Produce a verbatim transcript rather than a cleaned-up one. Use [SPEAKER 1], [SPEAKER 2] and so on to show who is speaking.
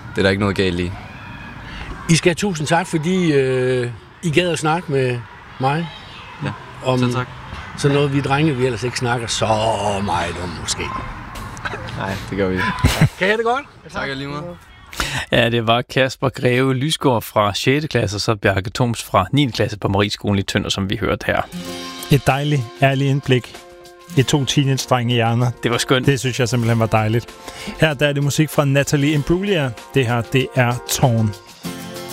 [SPEAKER 1] det er der ikke noget galt i.
[SPEAKER 2] I skal have tusind tak, fordi øh, I gad at snakke med mig.
[SPEAKER 1] Ja,
[SPEAKER 2] om
[SPEAKER 1] selv tak.
[SPEAKER 2] Sådan noget, vi drenge, vi ellers ikke snakker så meget om, måske.
[SPEAKER 1] Nej, det gør vi.
[SPEAKER 2] Kan I have det godt?
[SPEAKER 1] Tak lige meget.
[SPEAKER 3] Ja, det var Kasper Greve Lysgaard fra sjette klasse, og så Bjarke Thoms fra niende klasse på Marieskolen i Tønder, som vi hørte her.
[SPEAKER 4] Et dejligt, ærligt indblik i to teenage-drenge i hjerner.
[SPEAKER 3] Det var skønt.
[SPEAKER 4] Det synes jeg simpelthen var dejligt. Her der er det musik fra Natalie Imbruglia. Det her, det er Torn.